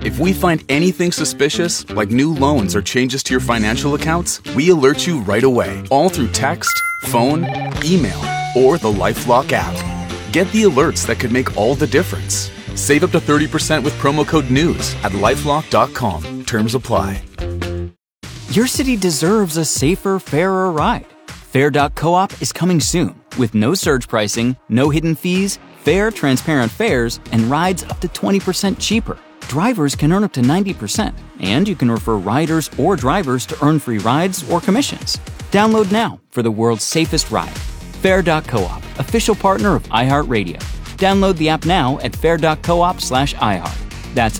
If we find anything suspicious, like new loans or changes to your financial accounts, we alert you right away, all through text, phone, email, or the LifeLock app. Get the alerts that could make all the difference. Save up to 30% with promo code NEWS at lifelock.com. Terms apply. Your city deserves a safer, fairer ride. Fair.coop is coming soon with no surge pricing, no hidden fees, fair, transparent fares, and rides up to 20% cheaper. Drivers can earn up to 90%, and you can refer riders or drivers to earn free rides or commissions. Download now for the world's safest ride. Fair.coop, official partner of iHeartRadio. Download the app now at fair.coop/iHeart. That's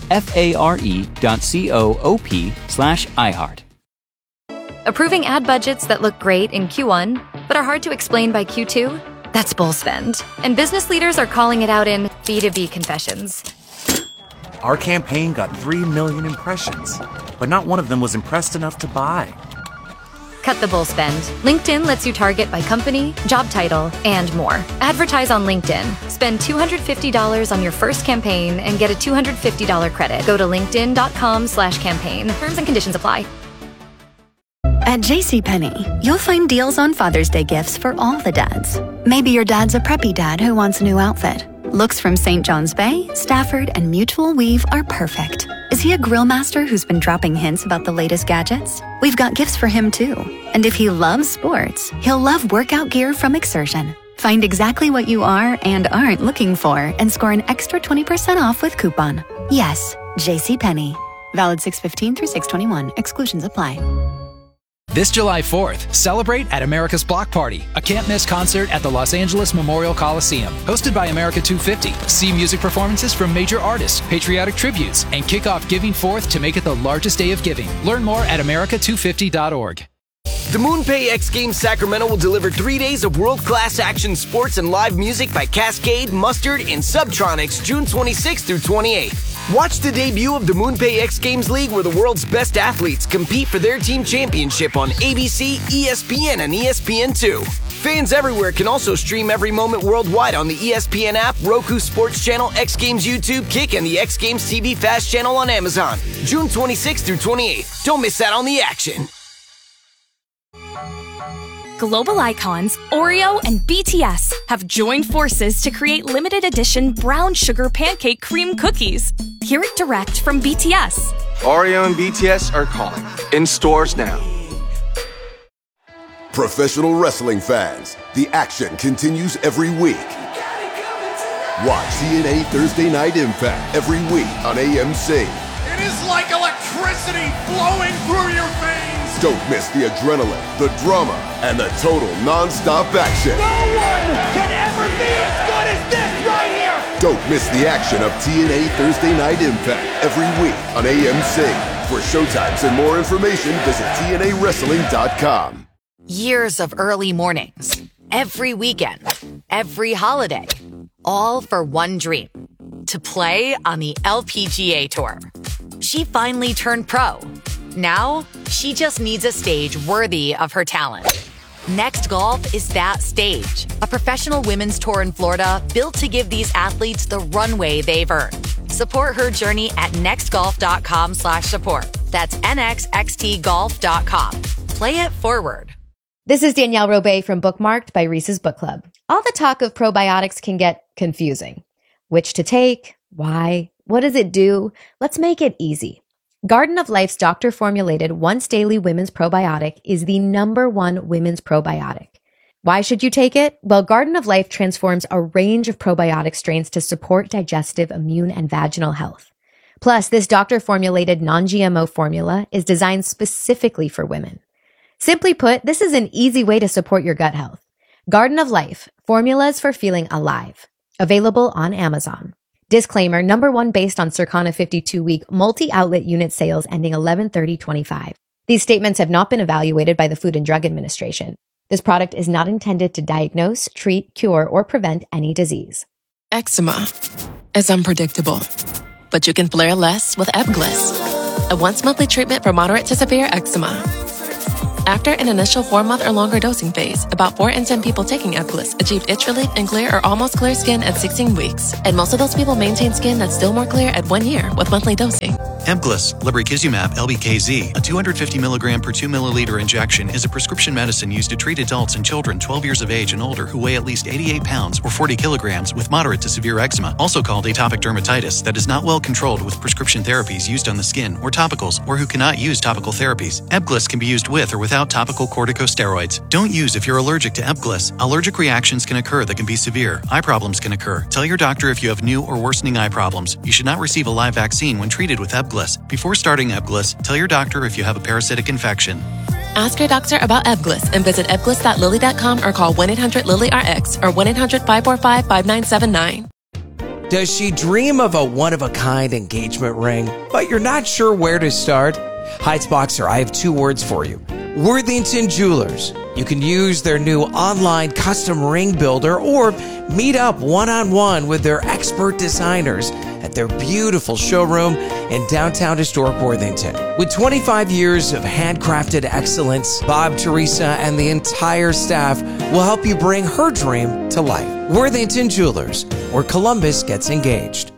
FARE.coop/iHeart. Approving ad budgets that look great in Q1, but are hard to explain by Q2? That's bull spend. And business leaders are calling it out in B2B confessions. Our campaign got 3 million impressions, but not one of them was impressed enough to buy. Cut the bull spend. LinkedIn lets you target by company, job title, and more. Advertise on LinkedIn. Spend $250 on your first campaign and get a $250 credit. Go to linkedin.com/campaign. Terms and conditions apply. At JCPenney, you'll find deals on Father's Day gifts for all the dads. Maybe your dad's a preppy dad who wants a new outfit. Looks from St. John's Bay, Stafford, and Mutual Weave are perfect. Is he a grill master who's been dropping hints about the latest gadgets? We've got gifts for him too. And if he loves sports, he'll love workout gear from Exertion. Find exactly what you are and aren't looking for and score an extra 20% off with coupon. Yes, JCPenney. Valid 6/15 through 6/21. Exclusions apply. This July 4th, celebrate at America's Block Party, a can't-miss concert at the Los Angeles Memorial Coliseum. Hosted by America 250, see music performances from major artists, patriotic tributes, and kick off Giving Forth to make it the largest day of giving. Learn more at america250.org. The MoonPay X Games Sacramento will deliver 3 days of world-class action sports and live music by Cascade, Mustard, and Subtronics June 26th through 28th. Watch the debut of the MoonPay X Games League where the world's best athletes compete for their team championship on ABC, ESPN, and ESPN2. Fans everywhere can also stream every moment worldwide on the ESPN app, Roku Sports Channel, X Games YouTube, Kick, and the X Games TV Fast channel on Amazon. June 26th through 28th. Don't miss out on the action. Global icons Oreo and BTS have joined forces to create limited edition brown sugar pancake cream cookies. Hear it direct from BTS. Oreo and BTS are calling. In stores now. Professional wrestling fans, the action continues every week. Watch TNA Thursday Night Impact every week on AMC. It is like electricity flowing through your veins. Don't miss the adrenaline, the drama, and the total non-stop action. No one can ever be as good as this right here. Don't miss the action of TNA Thursday Night Impact every week on AMC. For showtimes and more information, visit TNAWrestling.com. Years of early mornings, every weekend, every holiday, all for one dream, to play on the LPGA Tour. She finally turned pro. Now, she just needs a stage worthy of her talent. Next Golf is that stage, a professional women's tour in Florida built to give these athletes the runway they've earned. Support her journey at nextgolf.com/support. That's nxxtgolf.com. Play it forward. This is Danielle Robay from Bookmarked by Reese's Book Club. All the talk of probiotics can get confusing. Which to take? Why? What does it do? Let's make it easy. Garden of Life's doctor-formulated once-daily women's probiotic is the #1 women's probiotic. Why should you take it? Well, Garden of Life transforms a range of probiotic strains to support digestive, immune, and vaginal health. Plus, this doctor-formulated non-GMO formula is designed specifically for women. Simply put, this is an easy way to support your gut health. Garden of Life, formulas for feeling alive. Available on Amazon. Disclaimer, #1 based on Circana 52-week multi-outlet unit sales ending 11/30/25. These statements have not been evaluated by the Food and Drug Administration. This product is not intended to diagnose, treat, cure, or prevent any disease. Eczema is unpredictable, but you can flare less with Ebglyss, a once-monthly treatment for moderate to severe eczema. After an initial 4-month or longer dosing phase, about 4 in 10 people taking Ebglyss achieved itch relief and clear or almost clear skin at 16 weeks. And most of those people maintain skin that's still more clear at 1 year with monthly dosing. Ebglyss, lebrikizumab LBKZ, a 250 milligram per 2 milliliter injection, is a prescription medicine used to treat adults and children 12 years of age and older who weigh at least 88 pounds or 40 kilograms with moderate to severe eczema, also called atopic dermatitis, that is not well controlled with prescription therapies used on the skin or topicals, or who cannot use topical therapies. Ebglyss can be used with or without topical corticosteroids. Don't use if you're allergic to Ebglyss. Allergic reactions can occur that can be severe. Eye problems can occur. Tell your doctor if you have new or worsening eye problems. You should not receive a live vaccine when treated with Ebglyss. Before starting Ebglyss, tell your doctor if you have a parasitic infection. Ask your doctor about Ebglyss and visit ebglyss.lilly.com or call 1-800-LILY-RX or 1-800-545-5979. Does she dream of a one-of-a-kind engagement ring, but you're not sure where to start? Heights Boxer, I have 2 words for you. Worthington Jewelers. You can use their new online custom ring builder or meet up one-on-one with their expert designers at their beautiful showroom in downtown historic Worthington. With 25 years of handcrafted excellence, Bob, Teresa, and the entire staff will help you bring her dream to life. Worthington Jewelers, where Columbus gets engaged.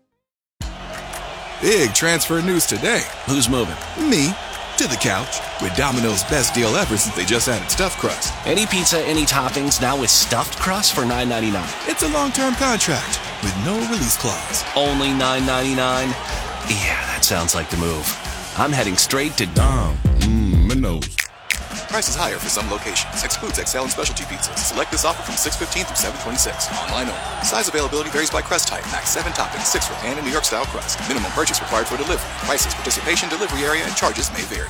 Big transfer news today. Who's moving? Me. To the couch with Domino's best deal ever since they just added stuffed crust. Any pizza, any toppings, now with stuffed crust for $9.99. It's a long-term contract with no release clause. Only $9.99? Yeah, that sounds like the move. I'm heading straight to Domino's. Price is higher for some locations. Excludes XL and specialty pizzas. Select this offer from 6/15 through 7/26. Online only. Size availability varies by crust type. Max 7 toppings, 6 for pan and New York style crust. Minimum purchase required for delivery. Prices, participation, delivery area, and charges may vary.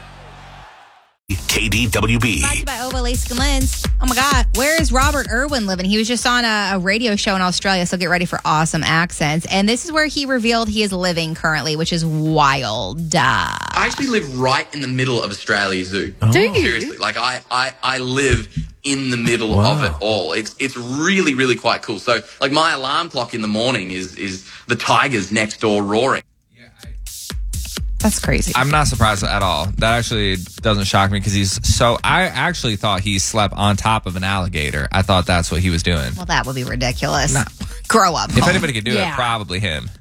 KDWB. Brought to you by Oval Lasik and Lens. Oh my God, where is Robert Irwin living? He was just on a radio show in Australia, so get ready for awesome accents. And this is where he revealed he is living currently, which is wild. I actually live right in the middle of Australia Zoo. Do you? Seriously, like I live in the middle of it all. It's really, really quite cool. So like my alarm clock in the morning is the tigers next door roaring. That's crazy. I'm not surprised at all. That actually doesn't shock me because I actually thought he slept on top of an alligator. I thought that's what he was doing. Well, that would be ridiculous. No. Grow up. If anybody could do it, probably him.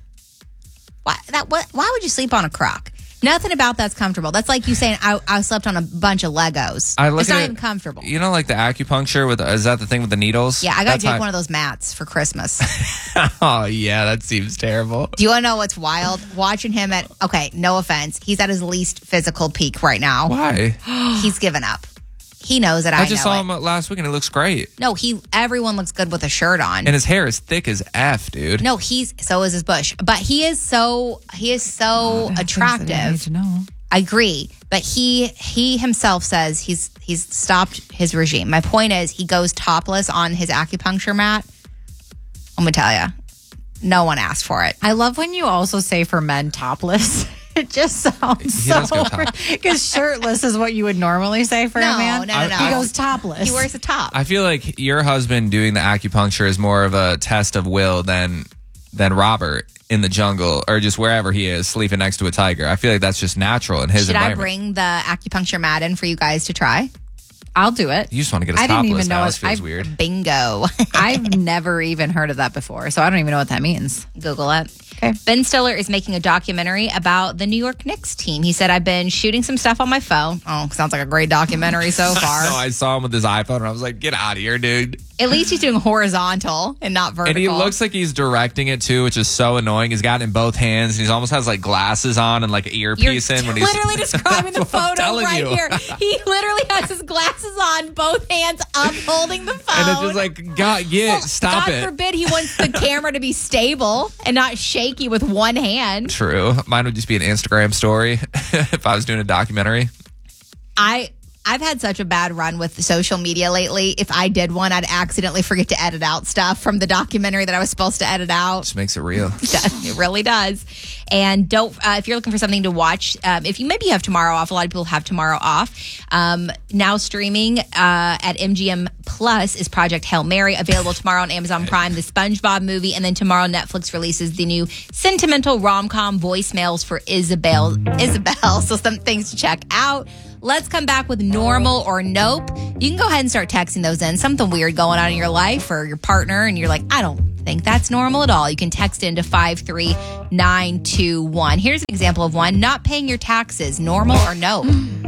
Why would you sleep on a croc? Nothing about that's comfortable. That's like you saying I slept on a bunch of Legos. It's not even comfortable. You know, like the acupuncture is that the thing with the needles? Yeah, I got Jake one of those mats for Christmas. Oh yeah, that seems terrible. Do you want to know what's wild? Watching him no offense, he's at his least physical peak right now. Why? He's given up. He knows it. I just saw him last week and it looks great. No, everyone looks good with a shirt on. And his hair is thick as F, dude. No, so is his bush. But he is so attractive. I need to know. I agree. But he himself says he's stopped his regime. My point is he goes topless on his acupuncture mat. I'm gonna tell you. No one asked for it. I love when you also say for men topless. It just sounds because shirtless is what you would normally say for a man. No. He goes topless. He wears a top. I feel like your husband doing the acupuncture is more of a test of will than Robert in the jungle or just wherever he is sleeping next to a tiger. I feel like that's just natural in his environment. Should I bring the acupuncture mat in for you guys to try? I'll do it. You just want to get us topless. I didn't even know. This feels weird. Bingo. I've never even heard of that before, so I don't even know what that means. Google it. Okay. Ben Stiller is making a documentary about the New York Knicks team. He said, I've been shooting some stuff on my phone. Oh, sounds like a great documentary so far. No, I saw him with his iPhone and I was like, get out of here, dude. At least he's doing horizontal and not vertical. And he looks like he's directing it too, which is so annoying. He's got it in both hands and he almost has like glasses on and like an earpiece in. When he's literally describing the photo right here. He literally has his glasses on, both hands up, holding the phone. And it's just like, stop it. God forbid he wants the camera to be stable and not shaky with one hand. True. Mine would just be an Instagram story if I was doing a documentary. I've had such a bad run with social media lately. If I did one, I'd accidentally forget to edit out stuff from the documentary that I was supposed to edit out. Just makes it real. It really does. And if you're looking for something to watch, if you maybe have tomorrow off, a lot of people have tomorrow off. Now streaming at MGM Plus is Project Hail Mary, available tomorrow on Amazon Prime, the SpongeBob movie, and then tomorrow Netflix releases the new sentimental rom-com Voicemails for Isabel. So some things to check out. Let's come back with normal or nope. You can go ahead and start texting those in. Something weird going on in your life or your partner, and you're like, I don't think that's normal at all. You can text into 53921. Here's an example of one. Not paying your taxes, normal or nope?